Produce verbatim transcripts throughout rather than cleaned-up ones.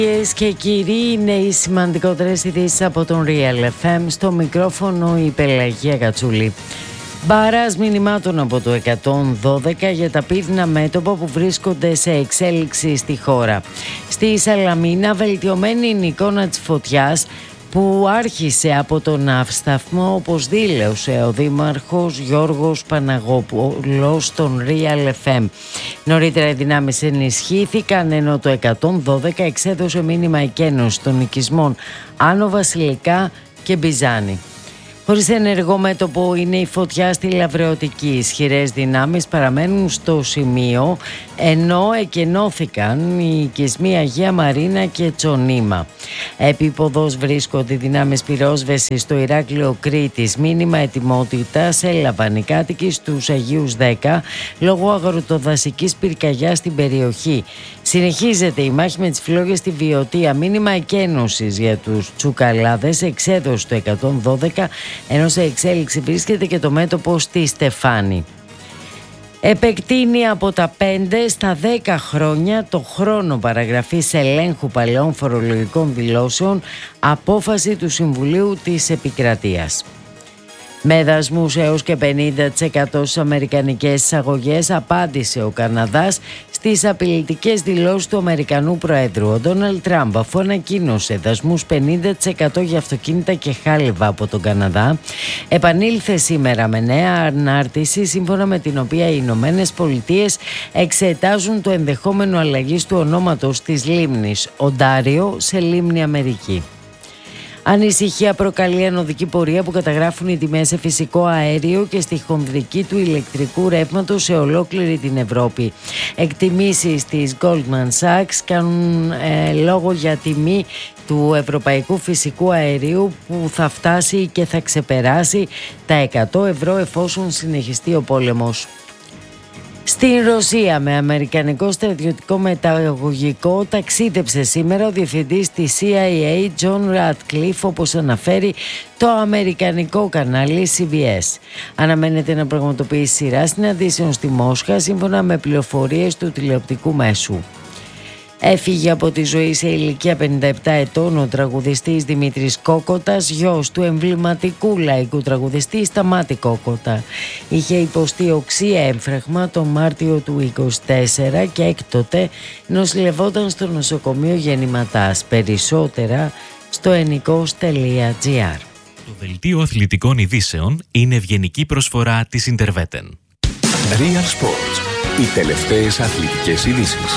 Κυρίες και κύριοι, είναι οι σημαντικότερες ειδήσεις από τον Real εφ εμ. Στο μικρόφωνο η Πελαγία Κατσούλη. Μπάρας μηνυμάτων από το εκατόν δώδεκα για τα πύδνα μέτωπα που βρίσκονται σε εξέλιξη στη χώρα. Στη Σαλαμίνα βελτιωμένη είναι η εικόνα της φωτιάς που άρχισε από τον ναυσταθμό, όπως δήλωσε ο Δήμαρχος Γιώργος Παναγόπουλος στον Real εφ εμ. Νωρίτερα οι δυνάμεις ενισχύθηκαν, ενώ το εκατόν δώδεκα εξέδωσε μήνυμα εκένωσης των οικισμών Άνω Βασιλικά και Μπιζάνη. Χωρίς ενεργό μέτωπο είναι η φωτιά στη Λαβρεωτική. Ισχυρές δυνάμεις παραμένουν στο σημείο, ενώ εκενώθηκαν οι οικισμοί Αγία Μαρίνα και Τσονίμα. Επίποδος βρίσκονται δυνάμεις πυρόσβεσης στο Ηράκλειο Κρήτης. Μήνυμα ετοιμότητας έλαβαν οι κάτοικοι στους Αγίους δέκα λόγω αγροτοδασικής πυρκαγιάς στην περιοχή. Συνεχίζεται η μάχη με τις φλόγες στη Βιωτία. Μήνυμα εκένωσης για τους τσουκαλάδες εξέδωσε το εκατόν δώδεκα, ενώ σε εξέλιξη βρίσκεται και το μέτωπο στη Στεφάνη. Επεκτείνει από τα πέντε στα δέκα χρόνια το χρόνο παραγραφής ελέγχου παλαιών φορολογικών δηλώσεων, απόφαση του Συμβουλίου της Επικρατείας. Με δασμούς έως και πενήντα τοις εκατό στις αμερικανικές εισαγωγές, απάντησε ο Καναδάς στις απειλητικές δηλώσεις του Αμερικανού Προέδρου. Ο Ντόναλντ Τραμπ, αφού ανακοίνωσε δασμούς πενήντα τοις εκατό για αυτοκίνητα και χάλιβα από τον Καναδά, επανήλθε σήμερα με νέα ανάρτηση, σύμφωνα με την οποία οι Ηνωμένες Πολιτείες εξετάζουν το ενδεχόμενο αλλαγής του ονόματος της λίμνης Οντάριο σε λίμνη Αμερική. Ανησυχία προκαλεί ανωδική πορεία που καταγράφουν οι τιμές σε φυσικό αέριο και στη χονδρική του ηλεκτρικού ρεύματος σε ολόκληρη την Ευρώπη. Εκτιμήσεις της Goldman Sachs κάνουν ε, λόγο για τιμή του ευρωπαϊκού φυσικού αερίου που θα φτάσει και θα ξεπεράσει τα εκατό ευρώ εφόσον συνεχιστεί ο πόλεμος. Στην Ρωσία, με αμερικανικό στρατιωτικό μεταγωγικό, ταξίδεψε σήμερα ο διευθυντής της σι άι έι John Ratcliffe, όπως αναφέρει το αμερικανικό κανάλι σι μπι ες. Αναμένεται να πραγματοποιήσει σειρά συναντήσεων στη Μόσχα, σύμφωνα με πληροφορίες του τηλεοπτικού μέσου. Έφυγε από τη ζωή σε ηλικία πενήντα επτά ετών ο τραγουδιστής Δημήτρης Κόκοτας, γιος του εμβληματικού λαϊκού τραγουδιστή Σταμάτη Κόκοτα. Είχε υποστεί οξύ έμφραγμα τον Μάρτιο του είκοσι τέσσερα και έκτοτε νοσηλευόταν στο νοσοκομείο Γεννηματάς. Περισσότερα στο ενικός τελεία τζι άρ. Το δελτίο αθλητικών ειδήσεων είναι ευγενική προσφορά της Interveten. Real Sports. Οι τελευταίες αθλητικές ειδήσεις.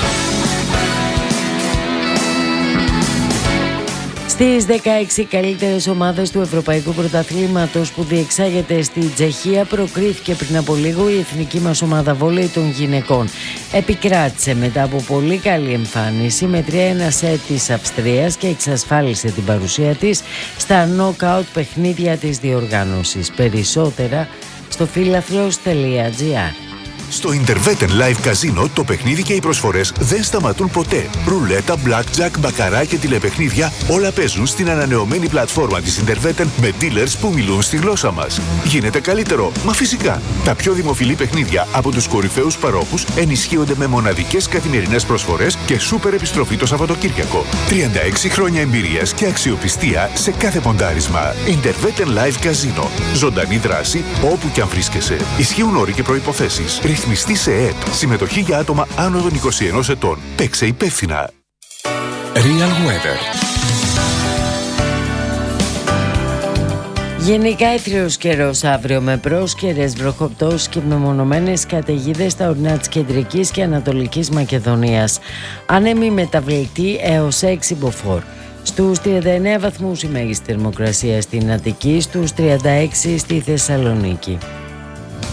Στις δεκαέξι καλύτερες ομάδες του Ευρωπαϊκού Πρωταθλήματος που διεξάγεται στη Τσεχία προκρίθηκε πριν από λίγο η εθνική μας ομάδα βόλεϊ των γυναικών. Επικράτησε μετά από πολύ καλή εμφάνιση με τρία ένα σετ της Αυστρίας και εξασφάλισε την παρουσία της στα νοκάουτ παιχνίδια της διοργάνωσης. Περισσότερα στο φίλαθλος τελεία τζι άρ. Στο Interveten Live Casino το παιχνίδι και οι προσφορές δεν σταματούν ποτέ. Ρουλέτα, blackjack, μπακαρά και τηλεπαιχνίδια όλα παίζουν στην ανανεωμένη πλατφόρμα της Interveten με dealers που μιλούν στη γλώσσα μας. Γίνεται καλύτερο, μα φυσικά. Τα πιο δημοφιλή παιχνίδια από τους κορυφαίους παρόχους ενισχύονται με μοναδικές καθημερινές προσφορές και σούπερ επιστροφή το Σαββατοκύριακο. τριάντα έξι χρόνια εμπειρίας και αξιοπιστία σε κάθε ποντάρισμα. Interveten Live Casino. Ζωντανή δράση όπου και αν βρίσκεσαι. Ισχύουν όροι και προϋποθέσεις. Ρυθμιστή σε ΕΕΠ. Συμμετοχή για άτομα άνω των είκοσι ενός ετών. Παίξε υπεύθυνα. Real Weather. Γενικά έθριος καιρός αύριο με πρόσκαιρες βροχοπτώσεις και μεμονωμένες καταιγίδες στα ορεινά της Κεντρικής και Ανατολικής Μακεδονίας. Άνεμη μεταβλητή έως έξι μποφόρ. Στους τριάντα εννέα βαθμούς η μέγιστη θερμοκρασία στην Αττική, στους τριάντα έξι στη Θεσσαλονίκη.